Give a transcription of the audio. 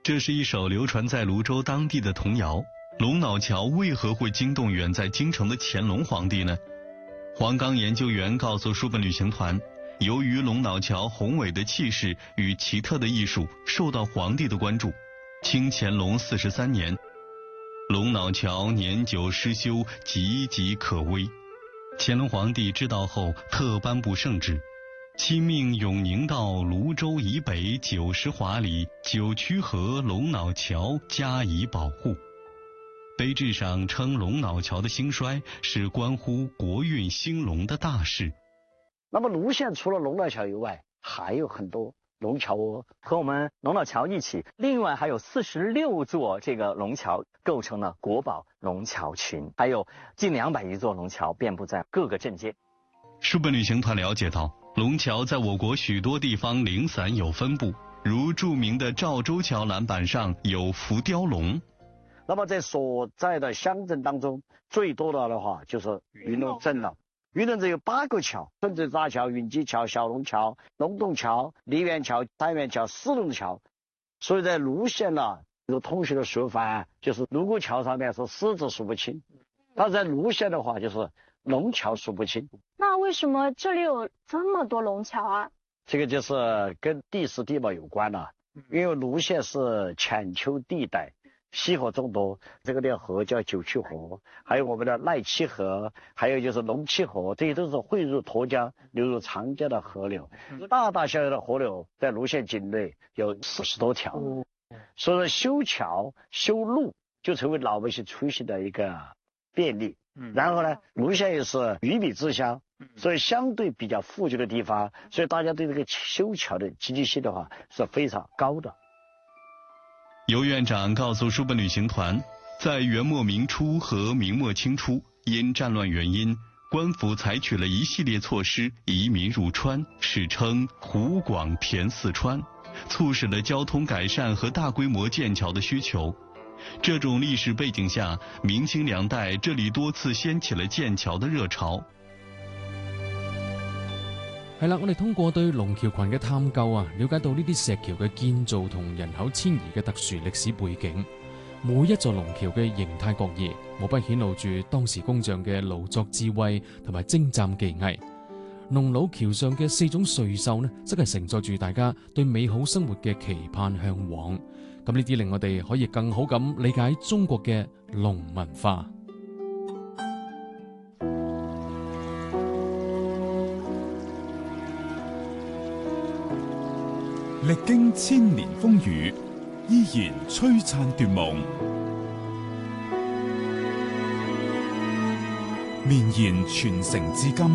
这是一首流传在泸州当地的童谣。龙脑桥为何会惊动远在京城的乾隆皇帝呢？黄冈研究员告诉书本旅行团，由于龙脑桥宏伟的气势与奇特的艺术受到皇帝的关注，清乾隆43年，龙脑桥年久失修，岌岌可危。乾隆皇帝知道后，特颁布圣旨，亲命永宁道泸州以北90华里9曲河龙脑桥加以保护。碑志上称龙脑桥的兴衰是关乎国运兴隆的大事。 那么泸县除了龙脑桥以外，还有很多龙桥哦， 和我们龙脑桥一起，另外还有46座这个龙桥构成了国宝龙桥群，还有近200余座龙桥遍布在各个镇街。 书本旅行团了解到，龙桥在我国许多地方零散有分布，如著名的赵州桥栏板上有浮雕龙。 那么在所在的乡镇当中，最多的话就是云龙镇了。云龙镇有8个桥：顺水闸桥、云鸡桥、小龙桥、龙洞桥、梨园桥、三元桥、四龙桥。所以在泸县呢，有同学的说法就是泸沽桥上面是狮子数不清，但在泸县的话就是龙桥数不清。 那为什么这里有这么多龙桥啊？ 这个就是跟地势地貌有关了，因为泸县是浅丘地带，溪河众多，这个的河叫9曲河，还有我们的赖七河，还有就是龙七河，这些都是汇入沱江流入长江的河流。大大小小的河流在泸县境内有40多条，所以说修桥修路就成为老百姓出行的一个便利。然后呢，泸县又是鱼米之乡，所以相对比较富足的地方，所以大家对这个修桥的积极性的话是非常高的。 尤院长告诉书本旅行团，在元末明初和明末清初，因战乱原因，官府采取了一系列措施移民入川，史称湖广填四川，促使了交通改善和大规模建桥的需求。这種歷史背景下，明清2代這裡多次掀起了建橋的熱潮。 係啦，我哋通過對龍橋群嘅探究啊，了解到呢啲石橋嘅建造同人口遷移嘅特殊歷史背景。每一座龍橋嘅形態各異，無不顯露住當時工匠嘅勞作智慧同埋精湛技藝。龍腦橋上嘅4種瑞獸呢，則係承載住大家對美好生活嘅期盼向往。咁呢啲令我哋可以更好咁理解中國嘅龍文化。 歷經千年風雨，依然璀璨奪夢，綿延傳承至今。